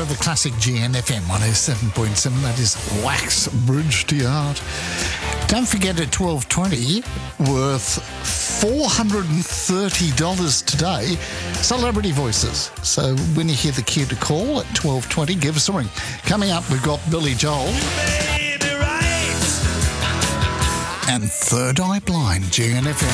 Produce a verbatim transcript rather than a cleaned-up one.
over Classic G N F M one oh seven point seven. That is Wax Bridge to Your Heart. Don't forget at twelve twenty, worth four hundred thirty dollars today, Celebrity Voices. So when you hear the cue to call at twelve twenty, give us a ring. Coming up, we've got Billy Joel. And Third Eye Blind, G N F M.